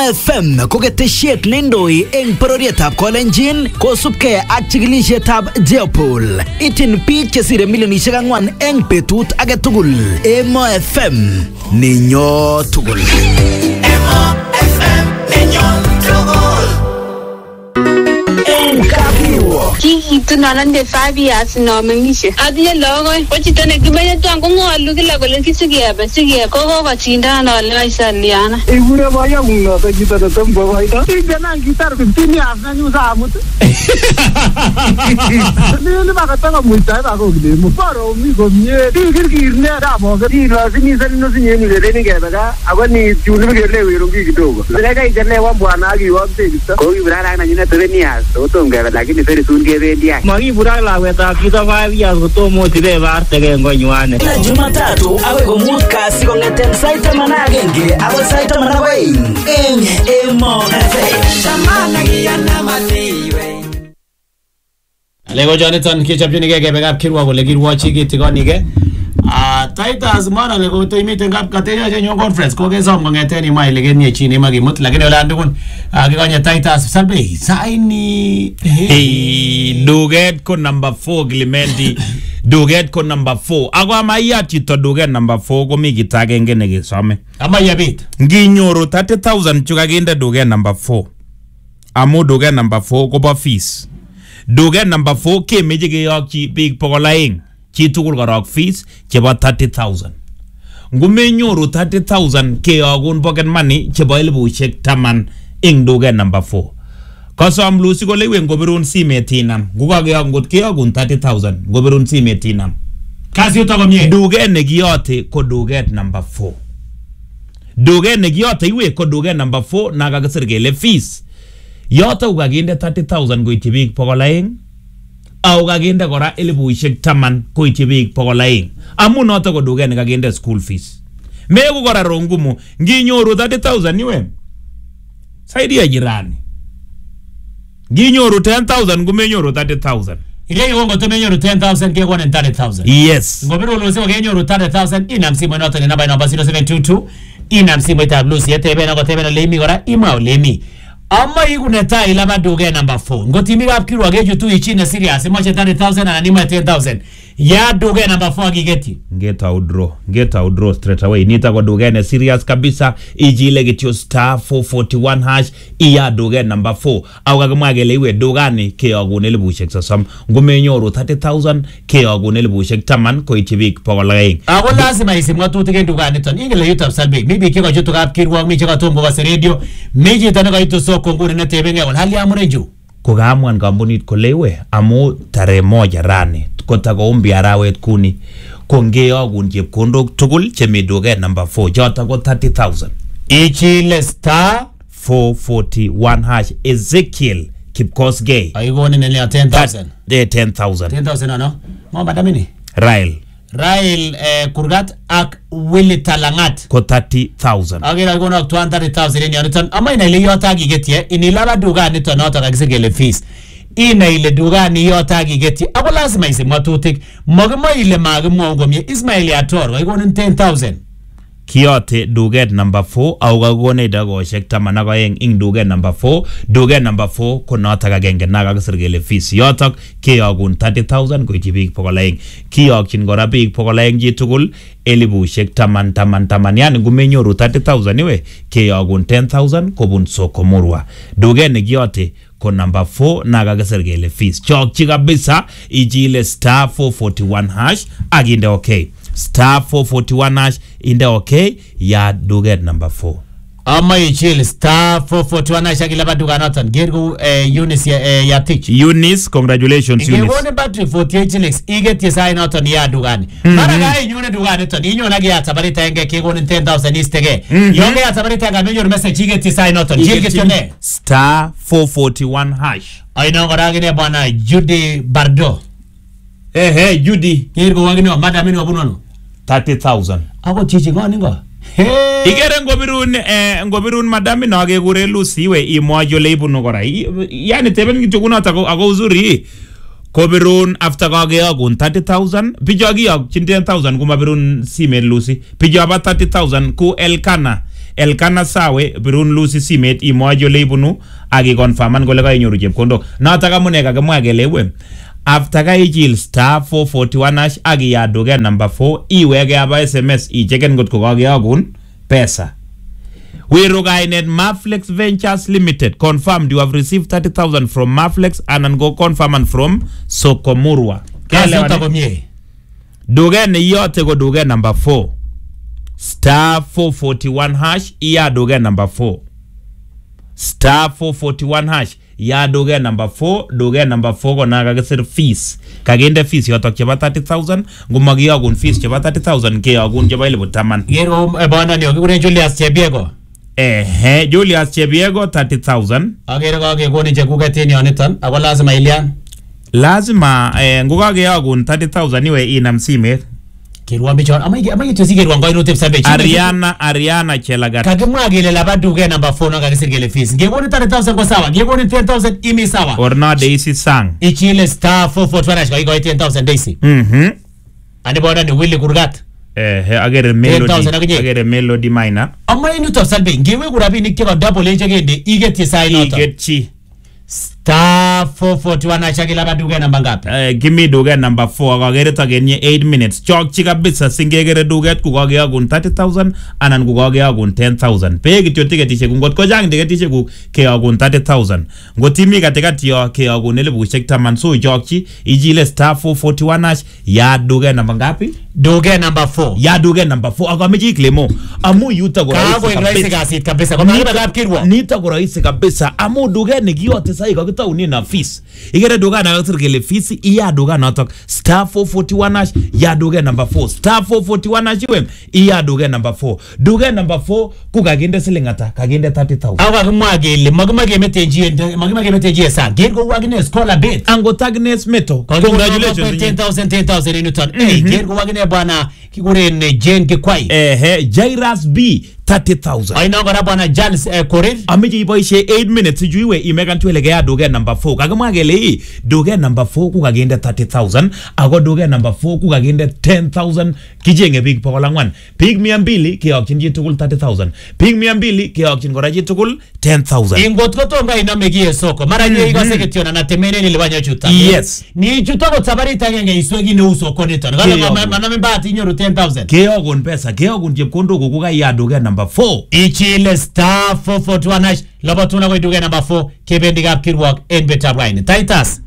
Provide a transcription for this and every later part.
FM ko ketesiet neindoi eng pororietab Kolenjin kosubkei ak chikilisietab Jeopol. Itin biik chesire milionisiek 4 eng betut age tugul. Emo FM ninyo tugul. Emo FM ninyo tugul. Kikitu nalande 5 years no mengishe. Adye logoy kochito nekimenye twan kongolu kila kole kisigebe ko kochindana ole kaisaliana. Igure boyo nguno to chito to tombo boito. Igena gitar 15 years na nyusa amut. Ni bakataka muita bako gidemu. Paro mi gomye. Kirkirne ramo ke lazimi salino sinyeni geleni gebega. Abani tuni begele wirungi kidogo. Lega igele wa bwana agi wa mtisa. Ko ibrana na nyina 7 years. Otonga lakini very soon gebedia. Magi buraka la weta kita 5 years otomo tibe barte ke ngonywane. La Jumatatu awe komut kasi kongeten sait 8 agoi sait 10 eng Emo FM. Samana giyana matiwe. Lego Jonathan kichapchini ke kebekab kirwa kole kirwochi kitigonike. Titus mara lego to imite ngap kateja chenyo conference ko kesom kongeten ima ile kenie chini magimut lakini wala ndukun kikonye Titus salbe saini duget ko number 4 Clementi duget ko number 4 ako amaya chito duget number 4 ko mi kitagenge nekesome amaya bit nginyoru 30,000 chukaginde duget number 4 amu duget number 4 ko ba fees duget number 4 kemeje keyokchi big pokolaing chi tugul korok fees chebo 30,000 ngumenyoru 30,000 keyogun pocket money chebo 10,000 ing duget number 4 kosom lusi kole iwe ngobirun simet inam ngukakeyok ngot keyogun 30,000 ngobirun simet inam kasi yuto komye duget nekiyote ko duget number 4 duget nekiyote iwe ko duget number 4 nakakisir kele fees yoto ukakinde 30,000 koityi biik 200 au kaginde kora 10,000 koityi biik 200 amu noto ko duget nekakinde school fees meku kora rongumu nginyoru 30,000 iwe saidia jirani nginyoru 10,000 kumenyoru 30,000 ile yongo tumenyoru 10,000 kekonen 30,000 yes ngobiru losimo kenyoru 30,000 inam simo noto ni namba 0722 inam simo tablusi yetebe na kotebe na lemi kora ima lemi amma ikuneta ilaba duget number 4 ngotimi kap kirwa geju tu ichine serious moche 30,000 ananima 10,000 ya duget number 4 gigeti ngeta udro straight away nita kwa duget ne serious kabisa ijile getyo star 441 hash iya duget number 4 au kakimwagele iwe dugani keyogun 10,000 ngumenyoru 30,000 keyogun 10,000 koityi biik 200 ako lazima isimwa tutik en dugani ton ingele youtube salbe mibi kiko joto kap kirwa mi cheka tombo ba radio meji tanaka itu soko ngune netebe ngewon hali amureju kokaamwan kampunit kole iwe amu tarehe 1 rani kotakoumbi arawet kuni kongeyogun chepkondok tugul chemi duget number 4 jota ko 30,000 ichile star 441 hash Ezekiel Kipkosgei aigoni nele 10,000 10,000 ano mo badamini Rail Kurgat ak Willy Talangat ko 30,000 agera gona 230,000 ni anitan ama ina ile yota gigetie inilaba duga ni tonota kagisegele fees ina ile duga ni yota gigetie ako lazima isimwa tutik magmo ile magmo ngomye Ismail Yator aigoni 10,000 kiyote duget number 4 au kagone dagoshek 12 ing duget number 4 duget number 4 ko notok agenge nakakisir kele fees yotok keyogun 30,000 koityi biik 200 kiyokyin kora biik 200 chi tugul 10,000 yani ngumenyoru 30,000 iwe keyogun 10,000 kobun soko murwa duget nekiyote ko number 4 nakakisir kele fees chokchi kabisa ijile star 441 hash aginde okay star 441 hash inde okay ya duget number 4 ama ichil star 441 hash agila duga noton gergu Eunice ya teach Eunice congratulations Eunice ngone battery 48 lex iget yesai noton ya dugani mara gai nyone dugani ton inyona ge atabarita enge kegone 10,000 istege yonge atabarita ga menyor message iget yesai noton jilget yone star 441 hash aina goragine bwana Judy Bardo Judy gergu wagine madam ni wabunono 30,000 ako chichi ngoni ngo igere ngobirun madami na kekure Lucy iwe imwochi ole ibunu kora yani teben kityo kunot ako uzuri kobirun after kakeyogun 30,000 picho kiyokchin 10,000 kumabirun simet Lucy picho ba 30,000 ku Elkana Elkana Sawe birun Lucy simet imwaji ole ibunu agi confirman kole kainyoru chepkondok notok amune kakimwa kele we after kaichil star 441 hash agi yaduke number 4 iweke aba SMS icheken ngotko kakeyokun pesa. Wero kainet Maflex Ventures Limited confirmed you have received 30,000 from Maflex and go confirm from Sokomurwa. Duge ne yote go duge number 4 star 441 hash iya duge number 4 star 441 hash ya duge number 4 ko naga kesir fees kagende fees yotok cheba 30,000 ngumagiyogun fees cheba 30,000 keyogun cheba 10,000 Yero bana ni okure Julius Chebiego Julius Chebiego 30,000 agere kakekoni chekuketeni yoniton ako lazima ilian lazima ngukakeyogun 30,000 iwe inam simet kirwan bichon amai tosi kirwan ko inotep sabe Ariana Chelagat kakimwa kele labaduke number 4 no kakisir kele fees ngekoni 30,000 ko sawa ngekoni 10,000 imi sawa orna Daisy Sang ichile star 441 ko iko 10,000 Daisy ane boda ni Willy Kurgat agere Melody Minor amai inotep sabe ngewe kurabinik cheko double eche kende igeti sai noto igetchi star 441 ashakila baduke namba ngapi give duke number 4 akagere tagenye 8 minutes chokchi kabisa singegere duket kukakeyogun 30,000 anan kukakeyogun 10,000 pe kityo tiketishek ngot ko chang tiketishek ku keyogun 30,000 ngot imi katikati yo keyogun 10,000 so chokchi ichile star 441 hash ya duke namba ngapi duke number 4 ya duke number 4 akamechi klemo amu yuta ko rahisi kabisa kwa maana ngap kirwa nita ko rahisi kabisa amu duke ne kiyote sai kakitauni na fees igere duka na kasir kele fees iya duka notok star 441 hash ya duke number 4 star 441 hash iwe iya duke number 4 duke number 4 kukagende silingata kagende 30,000 awa kumwagele magima gemetenjie sa gergo wagine scholar bit ango Agnes Meto congratulations 10,000 in ton gergo wagine bwana kikuren Jane Kikwai Jairas B 30,000 aina ngora bwana Jans Korir amiji iboishe 8 minutes juiwe imekan twelege ya duke number 4 kakimwa kele duke number 4 kukagende 30,000 ako duke number 4 kukagende 10,000 kijenge big pokolangwan big 200 keyokchin chi tugul 30,000 big 200 keyokchin kora chi tugul 10,000 ingot ko tonga inamegie soko mara nyingi ikose ketiona na temene nilibanya chuta yes ni chuta ko sabari tangenge iswegi ne uso konito kala maname bahati nyoru 10,000 keyogun pesa keyogun chepkondok kuka ya duke number 4 ichile star 441 hash labatuna ko duke number 4 kebendi gap kirwak en betab rain Titus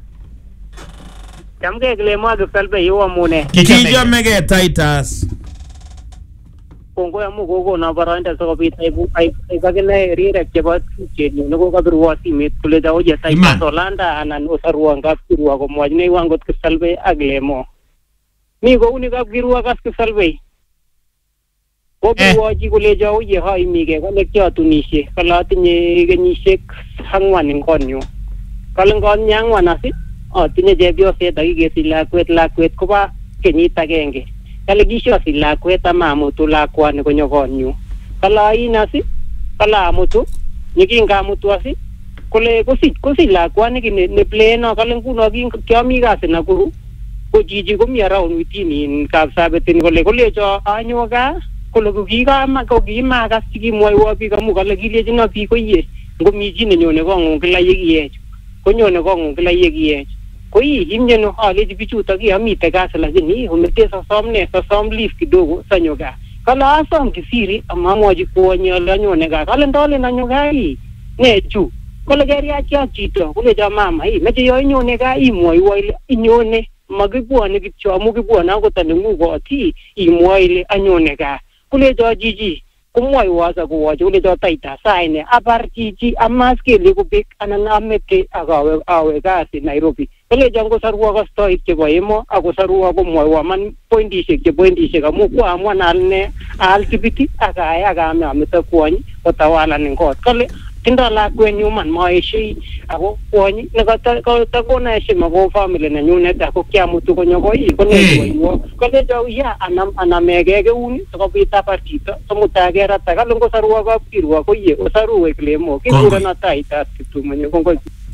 Jamge glemo ag salbe yo amune kijamege Titus kongo amu gogo na baranda so bit ai kagene rire chebo cheni no ko birwa simet kule da oje sai Solanda anan osarwa ngap kirwa ko mwajne wangot ke salbe aglemo mi go uni gap kirwa kas ke salbe ko birwa ji kule ja oje hai mi ke ko lekya tunishe kala tinye genyishek hangwan ngonyo kalengon nyangwan asi tinye jebyo se dagi ke lakwet ko ba kenyit agenge kale gisho si lakwet amamu tu lakwani konyokonyu kala inasi kala mutu nikinga mutu asi kole kosi lakwani ne pleno kale nguno kiami kasi na kuru ko jiji ko mi around within in kapsabetin kole cho anyoga kole ko gima kas tiki moy wapi kamu kale gileji na pi ko ye ngomi jine nyone ko ngun kila yegi ko nyone ko ngun kila yegi koi himje no hali bichu taki amite gas lakini humete sa som leaf kidogo sanyoga kala asom kisiri amamoji kuonya lanyone ga kala ndole nanyoga hii nechu kala gari acha chito kule ja mama hii meje yo nyone ga imoi inyone magibwane gicho amugibwana ko tanungu go ti imoi anyone ga kule ja jiji kumwai waza kuwaje ule jo taita saine apartiji amaskeli kubik ananamete awe gasi Nairobi kule jango sarwa ko stoik ke boyemo ako sarwa ko mwai man poindishek amu kwa mwanalne altibiti aga ameta kwani otawala ningot kale tinda la kwenyu man maishi ako kwani nakata kona heshima kwa family na nyune ako kya mtu konyoko hii kole jo ya anamegege uni tukapita partito tumutagera takalongo sarwa ko kirwa ko ye osaruwe klemo kingura na taita kitumanye kongo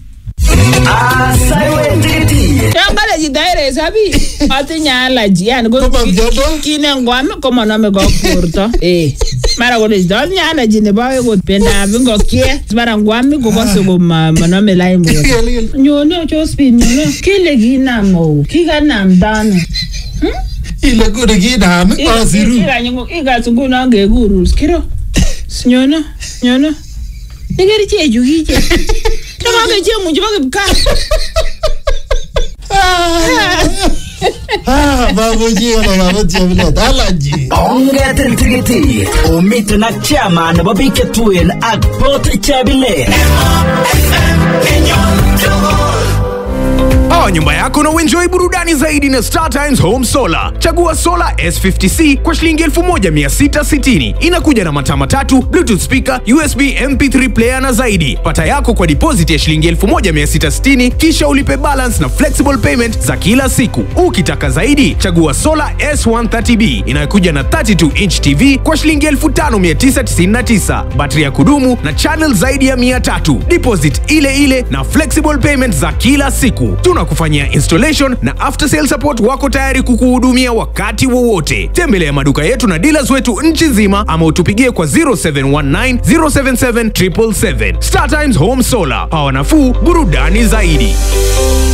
Yambala jidaire sabi atinya alaji yani go kine ngwame ko maname go porto Mara ko ndo nya allergy ne ba ko penda bingo kie. Mara ngwami ko ko so manome line mo. Nyono cho spin nyono. Kile gina mo. Kiga namdano. Ile ko de gina am asiru. Iga sungu na ngeguru. Skiro. Nyono. Nigeri che jugi che. Tama ke che munju ba ke ka. Babuji vile allergy. Ongetin tigiti umitu na chama na babike tuin ak pot chabile. Nyumba yako na uenjoy burudani zaidi na Star Times Home Solar. Chagua Solar S50C kwa shilingi 1660. Inakuja na mataa matatu, Bluetooth speaker, USB MP3 player na zaidi. Pata yako kwa deposit ya shilingi 1660 kisha ulipe balance na flexible payment za kila siku. Ukitaka zaidi, chagua Solar S130B inayokuja na 32-inch TV kwa shilingi 5999. Battery ya kudumu na channel zaidi ya 300. Deposit ile na flexible payment za kila siku. Tunakufanyia installation na after sale support wako tayari kukuhudumia wakati wowote. Tembelea maduka yetu na dealers wetu nchi nzima ama utupigie kwa 0719 077 777. Star Times Home Solar. Power nafuu, burudani zaidi.